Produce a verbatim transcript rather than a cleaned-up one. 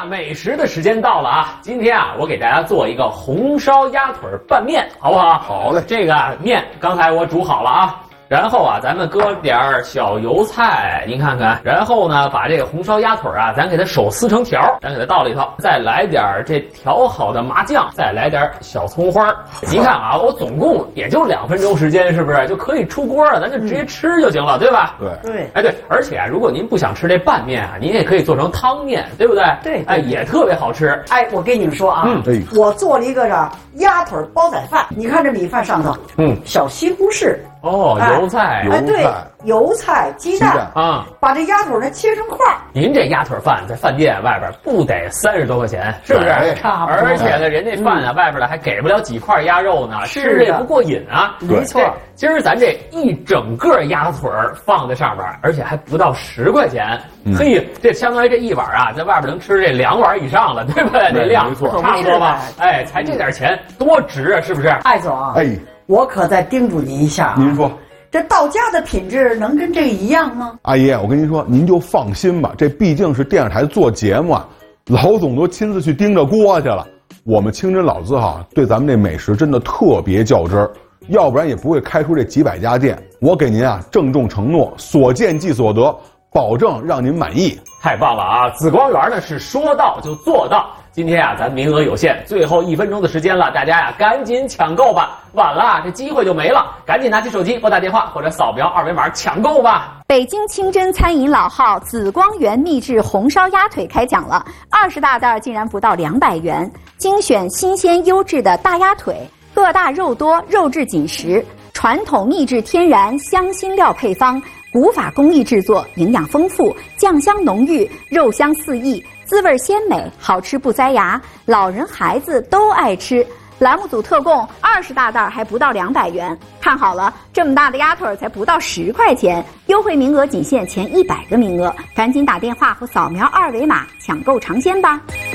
美食的时间到了啊！今天啊，我给大家做一个红烧鸭腿拌面，好不好？ 好嘞。 这个面刚才我煮好了啊。然后啊，咱们搁点儿小油菜，您看看。然后呢，把这个红烧鸭腿啊，咱给它手撕成条，咱给它倒里头，再来点儿这调好的麻酱，再来点儿小葱花。您看啊，我总共也就两分钟时间，是不是就可以出锅了？咱就直接吃就行了，对吧？ 对对。 哎对，而且啊，如果您不想吃这拌面啊，您也可以做成汤面，对不对？ 对。 哎，也特别好吃。 哎，我跟你们说啊， 嗯， 哎， 我做了一个这鸭腿煲仔饭，你看这米饭上头， 嗯， 小西红柿。 哦，油菜， 哎，对，油菜、鸡蛋啊， 把这鸭腿呢切成块。 您这鸭腿饭在饭店外边不得三十多块钱，是不是？ 差不多。 而且呢，人家饭啊，外边的还给不了几块鸭肉呢，吃着也不过瘾啊。 没错， 今儿咱这一整个鸭腿放在上边，而且还不到十块钱，嘿，这相当于这一碗啊，在外边能吃这两碗以上了，对不对？这量没错， 差不多吧？哎，才这点钱，多值啊，是不是？ 艾总， 哎。 我可再叮嘱您一下啊！ 您说， 这到家的品质能跟这个一样吗？ 阿姨，我跟您说，您就放心吧，这毕竟是电视台做节目啊，老总都亲自去盯着锅去了。我们清真老字号对咱们这美食真的特别较真儿，要不然也不会开出这几百家店。我给您啊郑重承诺，所见即所得，保证让您满意。 太棒了啊！紫光园呢是说到就做到。今天啊，咱名额有限，最后一分钟的时间了，大家呀赶紧抢购吧！晚了这机会就没了，赶紧拿起手机拨打电话或者扫描二维码抢购吧！ 北京清真餐饮老号紫光园秘制红烧鸭腿开讲了，二十大袋竟然不到两百元，精选新鲜优质的大鸭腿，个大肉多，肉质紧实，传统秘制天然香辛料配方，古法工艺制作，营养丰富，酱香浓郁，肉香四溢。滋味鲜美，好吃不塞牙，老人孩子都爱吃。栏目组特供二十大袋，还不到两百元。看好了，这么大的鸭腿才不到十块钱，优惠名额仅限前一百个名额，赶紧打电话或扫描二维码抢购尝鲜吧。